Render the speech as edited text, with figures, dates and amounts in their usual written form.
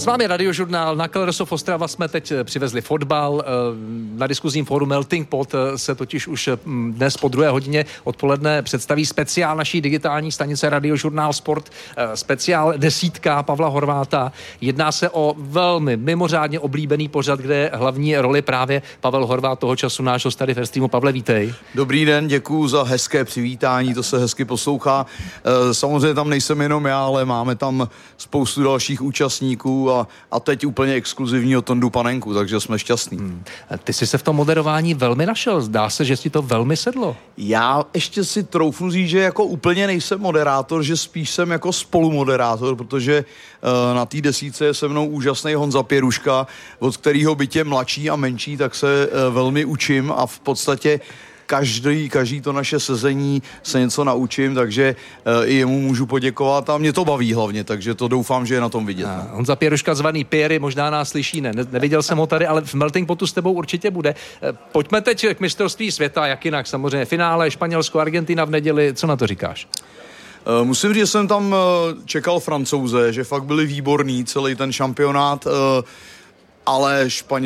S vámi Radiožurnál. Na Kellershof Ostrava jsme teď přivezli fotbal. Na diskuzním fóru Melting Pot se totiž už dnes po 2 hodině odpoledne představí speciál naší digitální stanice Radiožurnál Sport, speciál 10 Pavla Horváta. Jedná se o velmi mimořádně oblíbený pořad, kde je hlavní roli právě Pavel Horvát, toho času náš host tady ve streamu. Pavle, vítej. Dobrý den, děkuju za hezké přivítání, to se hezky poslouchá. Samozřejmě tam nejsem jenom já, ale máme tam spoustu dalších účastníků a teď úplně exkluzivního Tondu Panenku, takže jsme šťastní. Ty jsi se v tom moderování velmi našel, zdá se, že ti to velmi sedlo. Já ještě si troufnu říct, že jako úplně nejsem moderátor, že spíš jsem jako spolumoderátor, protože na té 10 je se mnou úžasný Honza Pěruška, od kterého byť je mladší a menší, tak se velmi učím a v podstatě každý to naše sezení se něco naučím, takže i jemu můžu poděkovat a mě to baví hlavně, takže to doufám, že je na tom vidět. Honza Pěruška zvaný Piery, možná nás slyší, neviděl jsem ho tady, ale v Melting Potu s tebou určitě bude. Pojďme teď k mistrovství světa, jak jinak, samozřejmě finále Španělsko, Argentina v neděli, co na to říkáš? Musím říct, že jsem tam čekal Francouze, že fakt byli výborní celý ten šampionát, ale